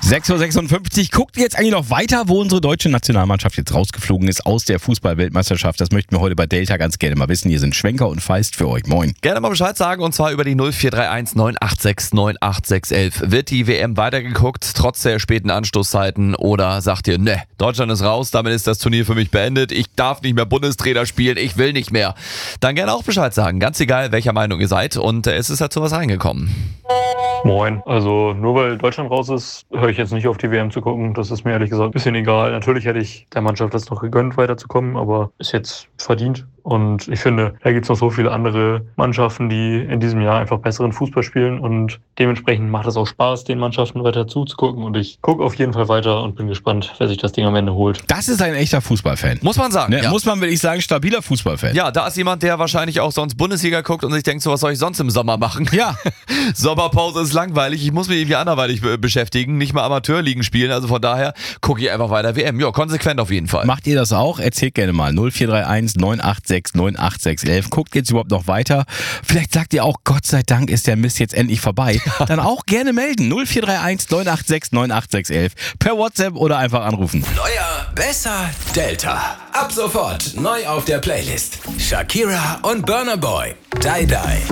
6.56 Uhr. Guckt ihr jetzt eigentlich noch weiter, wo unsere deutsche Nationalmannschaft jetzt rausgeflogen ist aus der Fußball-Weltmeisterschaft? Das möchten wir heute bei Delta ganz gerne mal wissen. Hier sind Schwenker und Feist für euch. Moin. Gerne mal Bescheid sagen, und zwar über die 0431 986 98611. Wird die WM weitergeguckt, trotz der späten Anstoßzeiten, oder sagt ihr, ne, Deutschland ist raus, damit ist das Turnier für mich beendet, ich darf nicht mehr Bundestrainer spielen, ich will nicht mehr. Dann gerne auch Bescheid sagen, ganz egal, welcher Meinung ihr seid, und es ist dazu was reingekommen. Moin. Also nur weil Deutschland raus ist, höre ich jetzt nicht auf die WM zu gucken. Das ist mir ehrlich gesagt ein bisschen egal. Natürlich hätte ich der Mannschaft das noch gegönnt, weiterzukommen, aber ist jetzt verdient. Und ich finde, da gibt es noch so viele andere Mannschaften, die in diesem Jahr einfach besseren Fußball spielen. Und dementsprechend macht es auch Spaß, den Mannschaften weiter zuzugucken. Und ich gucke auf jeden Fall weiter und bin gespannt, wer sich das Ding am Ende holt. Das ist ein echter Fußballfan. Muss man sagen. Ne? Ja. Muss man wirklich sagen, stabiler Fußballfan. Ja, da ist jemand, der wahrscheinlich auch sonst Bundesliga guckt und sich denkt, so was soll ich sonst im Sommer machen? Ja. Sommerpause ist langweilig, ich muss mich irgendwie anderweitig beschäftigen, nicht mal Amateurligen spielen, also von daher gucke ich einfach weiter WM. Ja, konsequent auf jeden Fall. Macht ihr das auch? Erzählt gerne mal. 0431 986 98611. Guckt jetzt überhaupt noch weiter? Vielleicht sagt ihr auch, Gott sei Dank ist der Mist jetzt endlich vorbei. Dann auch gerne melden. 0431 986 98611. Per WhatsApp oder einfach anrufen. Neuer, besser, Delta. Ab sofort neu auf der Playlist. Shakira und Burna Boy. Die Die.